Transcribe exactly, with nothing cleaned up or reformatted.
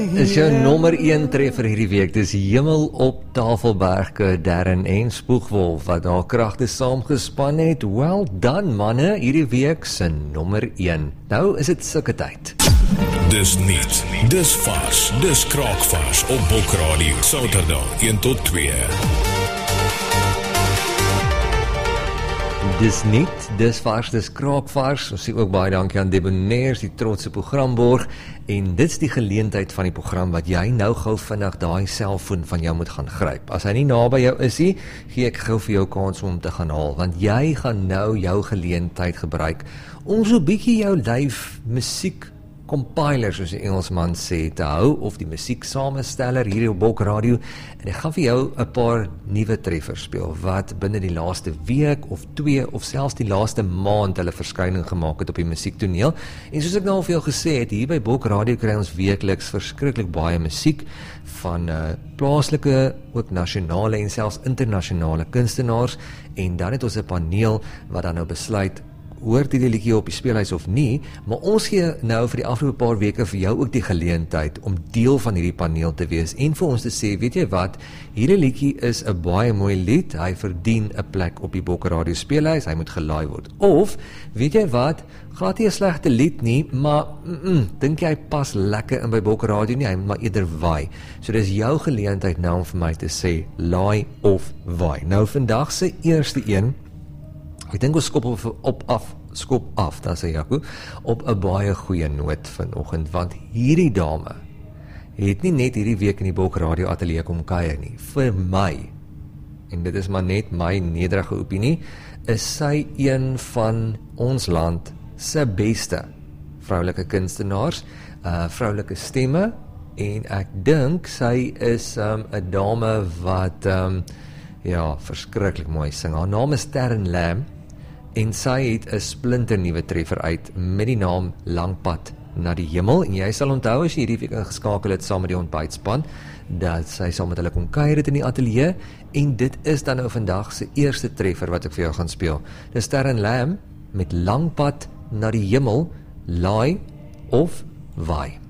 Is jou nommer een treffer hierdie week, dis Hemel op Tafelberge, Darren en Spoegwolf, wat daar kragte saamgespan het. Well done manne, hierdie week se nommer een. Nou is dit sulke tyd. Dis niet, dis vars, dis kraakvars op Bokradio, Saterdag een tot twee. Dis niet, dis vars, dis kraakvars. Ons sê ook baie dankie aan Debonair, die trotse programborg. En dit is die geleentheid van die program wat jy nou gou vinnig daai selfoon van jou moet gaan gryp. As hy nie naby jou is nie, gee ek gou vir jou kans om te gaan haal, want jy gaan nou jou geleentheid gebruik om so bietjie jou lyf musiek compiler, soos die Engelsman sê, te hou, of die musiek samesteller hier op Bokradio, en ek gaan vir jou 'n paar nuwe treffers speel, wat binne die laaste week, of twee, of selfs die laaste maand hulle verskyning gemaak het op die musiektoneel, en soos ek nou al vir jou gesê het, hier by Bokradio kry ons weekliks verskriklik baie musiek, van uh, plaaslike, ook nasionale, en selfs internasionale kunstenaars, en dan het ons 'n paneel, wat dan nou besluit, hoort die liedjie op die speelhuis of nie, maar ons gee nou vir die afgelope paar weke vir jou ook die geleentheid om deel van hierdie paneel te wees en vir ons te sê, weet jy wat, hierdie liedjie is 'n baie mooi lied, hy verdien 'n plek op die Bokradio speelhuis, hy moet gelaai word. Of, weet jy wat, glad nie 'n slegte lied nie, maar mm -mm, dink jy hy pas lekker in by Bokradio nie, hy moet maar eerder waai. So dis jou geleentheid nou om vir my te sê, laai of waai. Nou vandag se eerste een, ek dink ons skop op, op af, skop af, daar sê Jaco, op 'n baie goeie noot vanoggend, want hierdie dame het nie net hierdie week in die Bokradio ateljee kom kuier nie, vir my, en dit is maar net my nederige opinie, is sy een van ons land se beste vroulike kunstenaars, uh, vroulike stemme, en ek dink sy is 'n um, dame wat um, ja, verskriklik mooi sing. Haar naam is Taryn Lamb, en sy het 'n splinter nuwe treffer uit met die naam Langpad na die Hemel, en jy sal onthou as jy hierdie week ingeskakel het saam met die ontbytspan, dat sy saam met hulle kom kuier het in die ateljee, en dit is dan nou vandag se eerste treffer wat ek vir jou gaan speel. Dis Taryn Lamb met Langpad na die Hemel, laai of waai.